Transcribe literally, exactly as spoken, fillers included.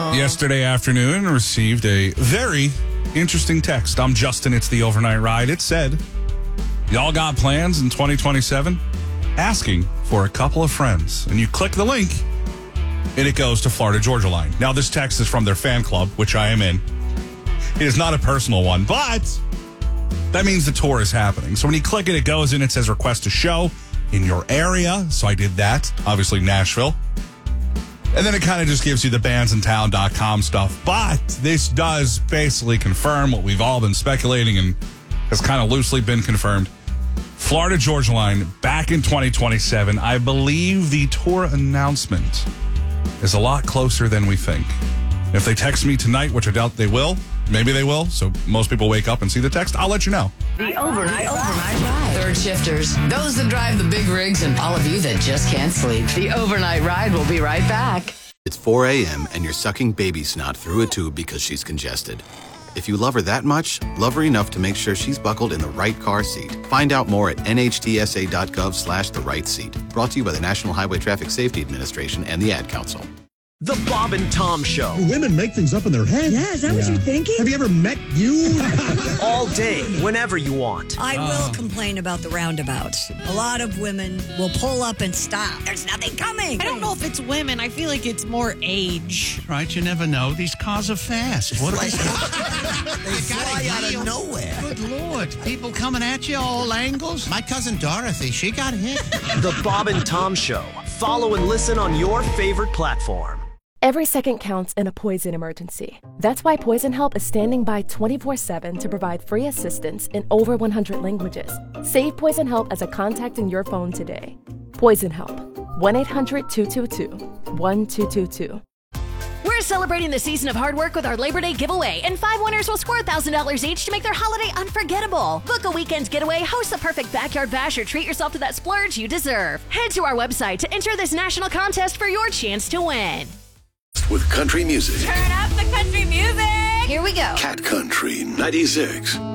yesterday afternoon received a very interesting text. I'm Justin. It's the Overnight Ride. It said, y'all got plans in twenty twenty-seven? Asking for a couple of friends. And you click the link, and it goes to Florida Georgia Line. Now, this text is from their fan club, which I am in. It is not a personal one, but that means the tour is happening. So when you click it, it goes in, it says request a show in your area. So I did that, obviously Nashville. And then it kind of just gives you the bands in town dot com stuff. But this does basically confirm what we've all been speculating and has kind of loosely been confirmed. Florida Georgia Line back in twenty twenty-seven. I believe the tour announcement is a lot closer than we think. If they text me tonight, which I doubt they will, maybe they will, so most people wake up and see the text, I'll let you know. The overnight, overnight ride. Third shifters, those that drive the big rigs, and all of you that just can't sleep. The overnight ride will be right back. It's four a.m. and you're sucking baby snot through a tube because she's congested. If you love her that much, love her enough to make sure she's buckled in the right car seat. Find out more at N H T S A dot gov slash the right seat. Brought to you by the National Highway Traffic Safety Administration and the Ad Council. The Bob and Tom Show. Women make things up in their head. Yeah, is that yeah. what you're thinking? Have you ever met you? All day, whenever you want. I oh. will complain about the roundabouts. A lot of women will pull up and stop. There's nothing coming. I don't know if it's women. I feel like it's more age. Right, you never know. These cars are fast. What like, they fly out of nowhere. Good Lord. People coming at you all angles. My cousin Dorothy, she got hit. The Bob and Tom Show. Follow and listen on your favorite platform. Every second counts in a poison emergency. That's why Poison Help is standing by twenty-four seven to provide free assistance in over one hundred languages. Save Poison Help as a contact in your phone today. Poison Help. one eight hundred two two two one two two two. We're celebrating the season of hard work with our Labor Day giveaway, and five winners will score one thousand dollars each to make their holiday unforgettable. Book a weekend getaway, host the perfect backyard bash, or treat yourself to that splurge you deserve. Head to our website to enter this national contest for your chance to win. With country music. Turn up the country music. Here we go. Cat Country ninety-six.